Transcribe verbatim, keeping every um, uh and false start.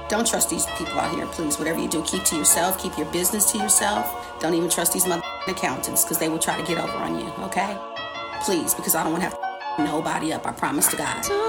Don't trust these people out here, please. Whatever you do, keep to yourself. Keep your business to yourself. Don't even trust these mother accountants because they will try to get over on you, okay? Please, because I don't want to have to nobody up. I promise to God.